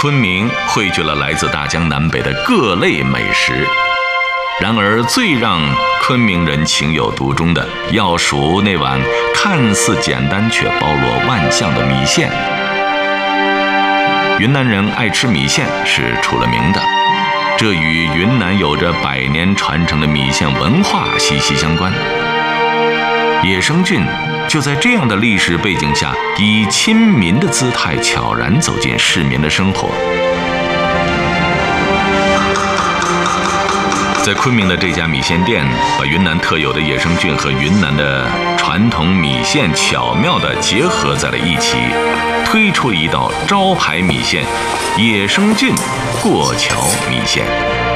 昆明汇聚了来自大江南北的各类美食。然而最让昆明人情有独钟的，要数那碗看似简单却包罗万象的米线。云南人爱吃米线是出了名的，这与云南有着100年传承的米线文化息息相关。野生菌就在这样的历史背景下，以亲民的姿态悄然走进市民的生活。在昆明的这家米线店，把云南特有的野生菌和云南的传统米线巧妙地结合在了一起，推出了一道招牌米线——野生菌过桥米线。